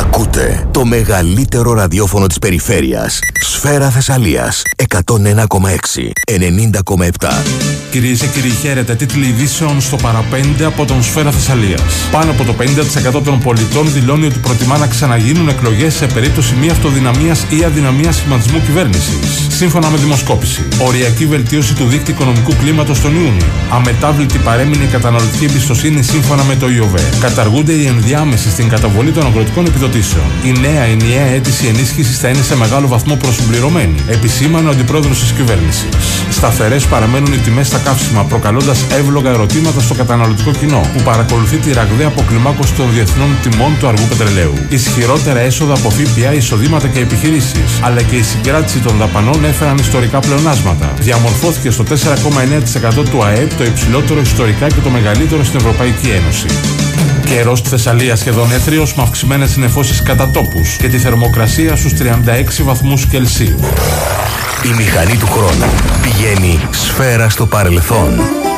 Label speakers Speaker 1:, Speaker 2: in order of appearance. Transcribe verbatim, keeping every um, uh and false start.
Speaker 1: Ακούτε το μεγαλύτερο ραδιόφωνο της περιφέρειας. Σφαίρα Θεσσαλίας εκατόν ένα κόμμα έξι, ενενήντα κόμμα επτά.
Speaker 2: Κυρίες και κύριοι, χαίρετε. Τίτλοι ειδήσεων στο παραπέντε από τον Σφαίρα Θεσσαλίας. Πάνω από το πενήντα τοις εκατό των πολιτών δηλώνει ότι προτιμά να ξαναγίνουν εκλογές σε περίπτωση μη αυτοδυναμίας ή αδυναμίας σχηματισμού κυβέρνησης. Σύμφωνα με δημοσκόπηση, οριακή βελτίωση του δείκτη οικονομικού κλίματος τον Ιούνιο. Αμετάβλητη παρέμεινε η καταναλωτική εμπιστοσύνη σύμφωνα με το ΙΟΒΕ. Καταργούνται οι ενδιάμεσοι στην καταβολή των αγροτικών επιδοτήσεων. Η νέα ενιαία αίτηση ενίσχυσης θα είναι σε μεγάλο βαθμό προσυμπληρωμένη, επισήμανε ο αντιπρόεδρος της κυβέρνησης. Σταθερές παραμένουν οι τιμές στα καύσιμα, προκαλώντας εύλογα ερωτήματα στο καταναλωτικό κοινό, που παρακολουθεί τη ραγδαία αποκλιμάκωση των διεθνών τιμών του αργού πετρελαίου. Ισχυρότερα έσοδα από ΦΠΑ, εισοδήματα και επιχειρήσεις, αλλά και η συγκράτηση των δαπανών έφεραν ιστορικά πλεονάσματα. Διαμορφώθηκε στο τέσσερα κόμμα εννέα τοις εκατό του ΑΕΠ, το υψηλότερο ιστορικά και το μεγαλύτερο στην Ευρωπαϊκή Ένωση. Καιρός στη Θεσσαλία σχεδόν έθριος, με αυξημένες συννεφώσεις κατά τόπους και τη θερμοκρασία στους τριάντα έξι βαθμούς Κελσίου.
Speaker 1: Η μηχανή του χρόνου πηγαίνει σφαίρα στο παρελθόν.